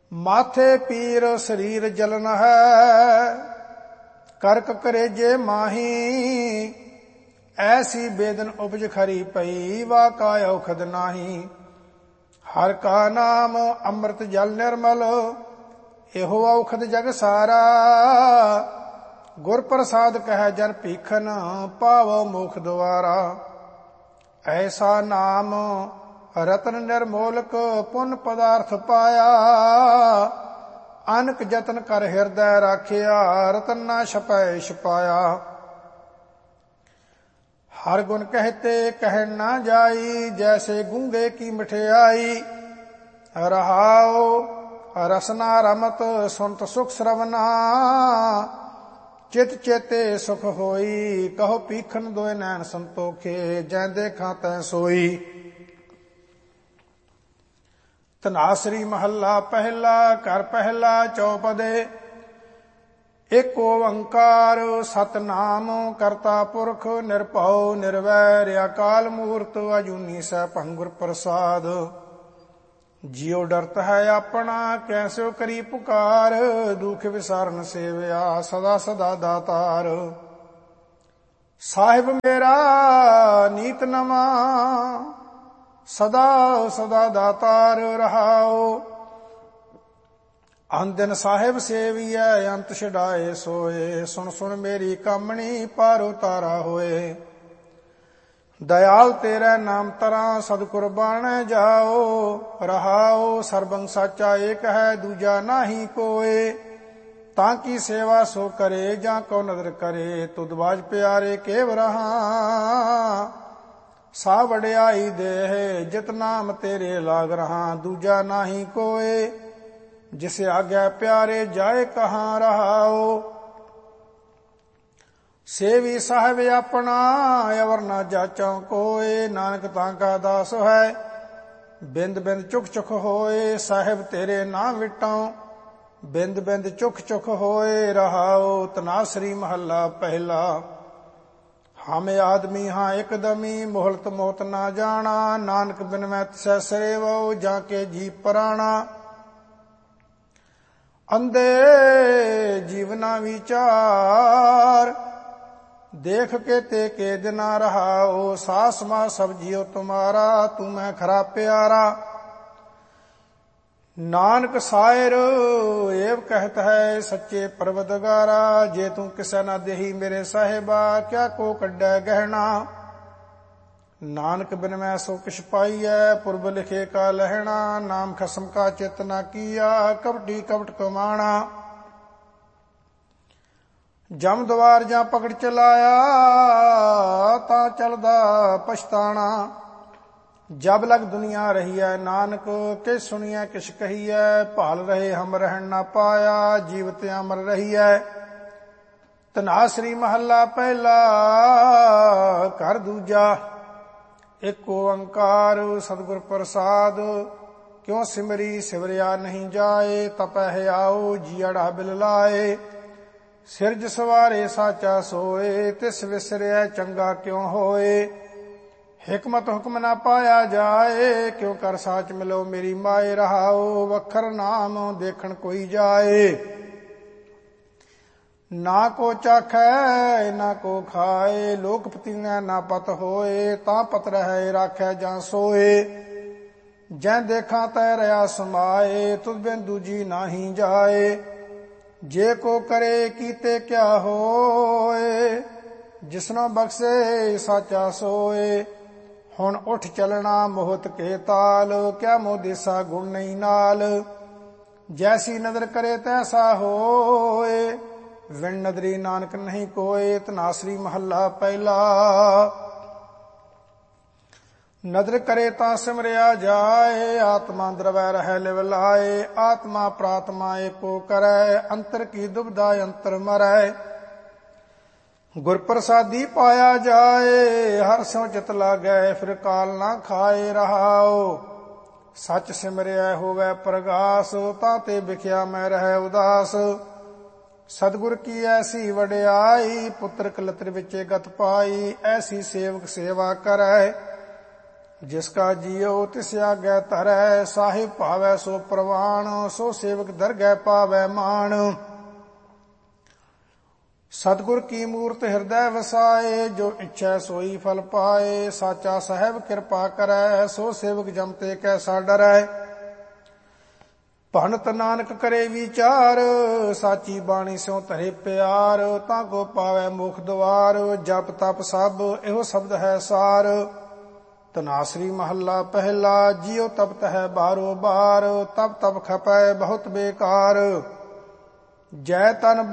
माथे पीर शरीर जलन है, करक करेजे माही। ऐसी बेदन उपज खरी पई, वा का औखद नाही। हर का नाम अमृत जल निर्मल, एहो औखद जग सारा। गुर प्रसाद कह जन पीखन, पावो मोख द्वारा। ऐसा नाम रतन निर्मोलक, पुन पदार्थ पाया। अनक जतन कर हृदय राखिया, रतन ना छपै छपाया। हर गुण कहते कहन ना जाई, जैसे गूंगे की मिठियाई। रहाओ रसना रमत, सुनत सुख श्रवना। चित चेते सुख होई, कहो पीखन दोए नैन संतोखे। जै देखा तै सोई। ਧਨਾਸਰੀ ਮਹੱਲਾ ਪਹਿਲਾ। ਘਰ ਪਹਿਲਾ ਚੌਪਦੇ। ਇੱਕ ਓੰਕਾਰ ਸਤਨਾਮ ਕਰਤਾ ਪੁਰਖ, ਨਿਰਭਉ ਨਿਰਵੈਰ ਅਕਾਲ ਮੂਰਤ। ਅਜੂਨੀ ਸੈਭੰ ਗੁਰ ਪ੍ਰਸਾਦ। ਜਿਉ ਡਰਤ ਹੈ ਆਪਣਾ, ਕੈਸਿਓ ਕਰੀ ਪੁਕਾਰ। ਦੁਖ ਵਿਸਾਰਨ ਸੇਵਿਆ, ਸਦਾ ਸਦਾ ਦਾਤਾਰ। ਸਾਹਿਬ ਮੇਰਾ ਨੀਤ ਨਵਾਂ, सदा सदा दातार रहाओ। अन दिन साहिब सेवियै, अंत छड़ाए सोए। सुन सुन मेरी कामणी, पार उतारा होए। दयाल तेरा नाम तरा, सदगुर बाणै जाओ। रहाओ सरबंग साचा एक है, दूजा नाही कोय। ताकि सेवा सो करे, जा को नदर करे। तुद बाज प्यारे केव रहा, सा वड्याई देह। जित नाम तेरे लाग रहा, दूजा नाही कोय। जिसे आज्ञा प्यारे, जाए कहाँ रहाओ। सेवी साहिब अपना, अवर न जाचों कोय। नानक तांका दास है, बिंद बिंद चुख चुख होए। साहिब तेरे ना विटों, बिंद बिंद चुख चुख होए। रहाओ तनासरी महला पहला। हम आदमी हाँ एकदमी, मोहलत मोत ना जाना। नानक बिन मैं तिसै सरेवो, जाके जी पराना। अंधे जीवना विचार, देख के ते के दिना रहाओ। सास माँ सब जियो तुम्हारा, तू मैं खरा प्यारा। नानक सायर एव कहत है, सच्चे परवदगारा। जे तू किसै ना देही मेरे साहिबा, क्या को कड्डै गहना। नानक बिन मैं सो किछ पाईऐ, पुरब लिखे का लहना। नाम खसम का चित ना किया, कपटी कपट कमाना। जम द्वार जा पकड़ चलाया, ता चलदा पछताना। जब लग दुनिया रही है, नानक के सुनिया किस कही है। भाल रहे हम रहन ना पाया, जीवत अमर रही है। धनासरी महला पहला। कर दूजा। एक ओंकार सतगुर प्रसाद, क्यों सिमरी सिमरिया नहीं जाए। तपह आओ जियड़ा बिल लाए। सिरज सवारे साचा सोए, तिस विसरिया चंगा क्यों होए। हिकमत हुक्म ना पाया जाए, क्यों कर साच मिलो मेरी माए। रहाओ वखर नाम देखन कोई जाए। ना को चाखै ना को खाए, लोक पतियां ना पत होए। ता पत रहे राखै जां सोए। जै देखा तै रहा समाए, तुद बिन दूजी नाही जाए। जे को करे कीते क्या होए, जिसनो बख्शे साचा सोए। ਹੁਣ ਉੱਠ ਚਲਣਾ ਮੋਹਤ ਕੇ ਤਾਲ, ਕਿਆ ਮੋਹ ਦੇਸਾ ਗੁਣ ਨਹੀਂ ਨਾਲ। ਜੈਸੀ ਨਦਰ ਕਰੇ ਤੈਸਾ ਹੋਏ, ਵਿਣ ਨਦਰੀ ਨਾਨਕ ਨਹੀਂ ਕੋਏ। ਧਨਾਸਰੀ ਮਹੱਲਾ ਪਹਿਲਾ। ਨਦਰ ਕਰੇ ਤਾਂ ਸਿਮਰਿਆ ਜਾਏ, ਆਤਮਾ ਦਰਵੈ ਰਹਿ ਲਿਵ ਲਾਏ। ਆਤਮਾ ਪ੍ਰਾਤਮਾ ਏਕੋ ਕਰੈ, ਅੰਤਰ ਕੀ ਦੁਬਿਧਾ ਅੰਤਰ ਮਰੈ। गुर प्रसादी पाया जाए, हर स्यों चित लागै। फिर काल ना खाए। रहाओ सच सिमरिया होवै प्रगास, ताते बिख्या मैं रहे उदास। सतगुर की ऐसी वड्याई, पुत्र कलत्र विचे गत पाई। ऐसी सेवक सेवा करै, ਜਿਸ ਕਾ ਜੀਉ ਤਿਸ ਆਗੈ ਧਰੈ, ਸਾਹਿਬ ਭਾਵੈ ਸੋ ਪ੍ਰਵਾਣ, ਸੋ ਸੇਵਕ ਦਰਗਹਿ ਪਾਵੈ ਮਾਣ। ਸਤਿਗੁਰ ਕੀ ਮੂਰਤ ਹਿਰਦੈ ਵਸਾਏ, ਜੋ ਇੱਛੈ ਸੋਈ ਫਲ ਪਾਏ। ਸਾਚਾ ਸਾਹਿਬ ਕਿਰਪਾ ਕਰੈ, ਸੋ ਸੇਵਕ ਜਮ ਤੇ ਕੈਸਾ ਡਰੈ। ਭਗਤ ਨਾਨਕ ਕਰੇ ਵਿਚਾਰ, ਸਾਚੀ ਬਾਣੀ ਸਿਉ ਧਰੇ ਪਿਆਰ। ਤਾਂ ਕੋ ਪਾਵੈ ਮੁਖ ਦੁਆਰ, ਜਪ ਤਪ ਸਭ ਇਹੋ ਸ਼ਬਦ ਹੈ ਸਾਰ। ਧਨਾਸਰੀ ਮਹੱਲਾ ਪਹਿਲਾ, ਜਿਉ ਤਪਤ ਹੈ ਬਾਰੋ ਬਾਰ, ਤਪ ਤਪ ਖਪੈ ਬਹੁਤ ਬੇਕਾਰ। ਜੈ ਤਨ